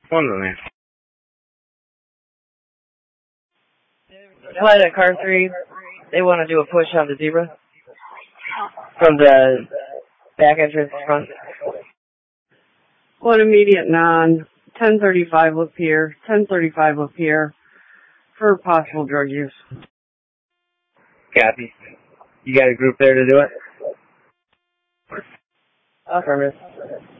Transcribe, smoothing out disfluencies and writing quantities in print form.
One minute. Flight at car 3, they want to do a push on the zebra from the back entrance front. One immediate non, 1035 will appear, 1035 will appear for possible drug use. Copy. You got a group there to do it? Affirmative.